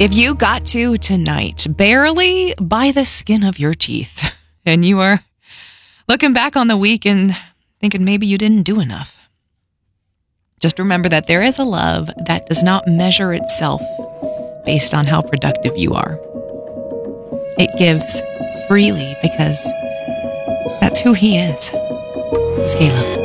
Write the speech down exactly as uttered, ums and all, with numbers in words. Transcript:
If you got to tonight barely by the skin of your teeth, and you are looking back on the week and thinking maybe you didn't do enough, just remember that there is a love that does not measure itself based on how productive you are. It gives freely because that's who he is. This is Kayla.